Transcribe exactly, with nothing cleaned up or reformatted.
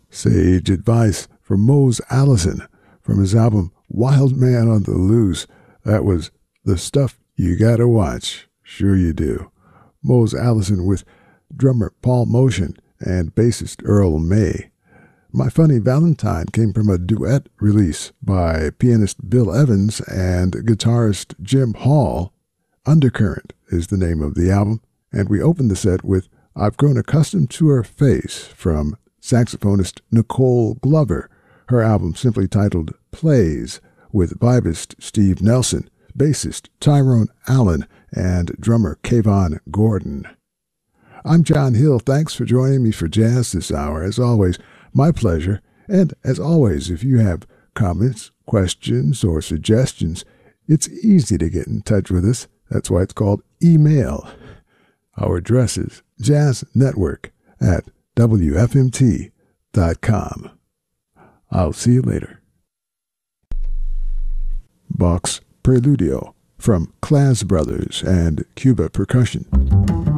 Sage advice from Mose Allison from his album Wild Man on the Loose. That was The Stuff You Gotta Watch. Sure you do. Mose Allison with drummer Paul Motion and bassist Earl May. My Funny Valentine came from a duet release by pianist Bill Evans and guitarist Jim Hall. Undercurrent is the name of the album, and we opened the set with I've Grown Accustomed to Her Face from saxophonist Nicole Glover, her album simply titled Plays, with vibist Steve Nelson, bassist Tyrone Allen, and drummer Kayvon Gordon. I'm John Hill. Thanks for joining me for Jazz this hour. As always, my pleasure. And as always, if you have comments, questions, or suggestions, it's easy to get in touch with us. That's why it's called email. Our address is jazznetwork at w f m t dot com. I'll see you later. Bach's Preludio from Class Brothers and Cuba Percussion.